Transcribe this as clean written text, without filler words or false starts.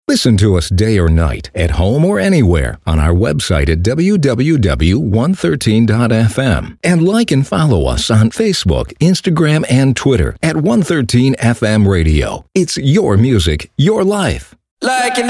Listen to us day or night, at home or anywhere, on our website at www.113.fm. And like and follow us on Facebook, Instagram, and Twitter at 113 FM Radio. It's your music, your life. Like an